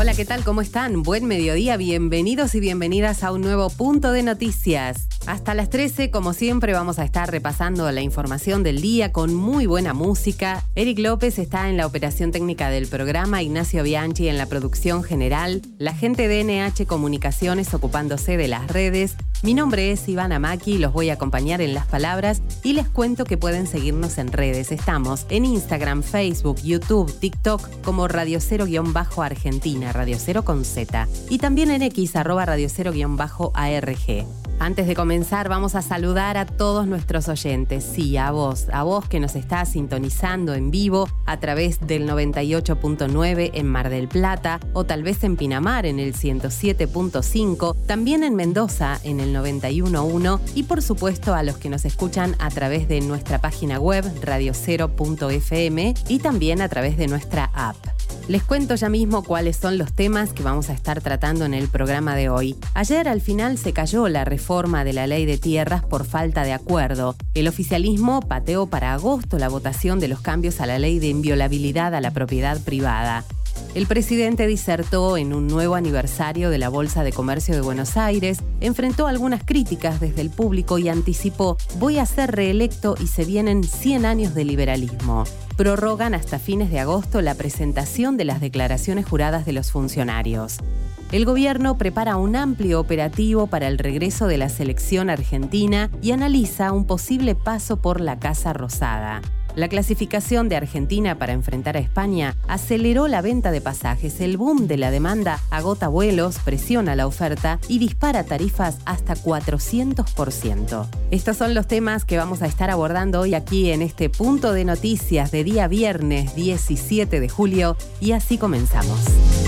Hola, ¿qué tal? ¿Cómo están? Buen mediodía, bienvenidos y bienvenidas a un nuevo Punto de Noticias. Hasta las 13, como siempre, vamos a estar repasando la información del día con muy buena música. Eric López está en la operación técnica del programa, Ignacio Bianchi en la producción general, la gente de NH Comunicaciones ocupándose de las redes. Mi nombre es Ivana Maki, los voy a acompañar en las palabras y les cuento que pueden seguirnos en redes. Estamos en Instagram, Facebook, YouTube, TikTok como Radio Cero-Argentina, Radio Cero con Z. Y también en X, @Radio Cero-ARG. Antes de comenzar, vamos a saludar a todos nuestros oyentes. Sí, a vos que nos está sintonizando en vivo a través del 98.9 en Mar del Plata o tal vez en Pinamar en el 107.5, también en Mendoza en el 91.1 y por supuesto a los que nos escuchan a través de nuestra página web radiocero.fm y también a través de nuestra app. Les cuento ya mismo cuáles son los temas que vamos a estar tratando en el programa de hoy. Ayer al final se cayó la reforma de la ley de tierras por falta de acuerdo. El oficialismo pateó para agosto la votación de los cambios a la ley de inviolabilidad a la propiedad privada. El presidente disertó en un nuevo aniversario de la Bolsa de Comercio de Buenos Aires, enfrentó algunas críticas desde el público y anticipó: voy a ser reelecto y se vienen 100 años de liberalismo. Prorrogan hasta fines de agosto la presentación de las declaraciones juradas de los funcionarios. El gobierno prepara un amplio operativo para el regreso de la selección argentina y analiza un posible paso por la Casa Rosada. La clasificación de Argentina para enfrentar a España aceleró la venta de pasajes. El boom de la demanda agota vuelos, presiona la oferta y dispara tarifas hasta 400%. Estos son los temas que vamos a estar abordando hoy aquí en este Punto de Noticias de día viernes 17 de julio y así comenzamos.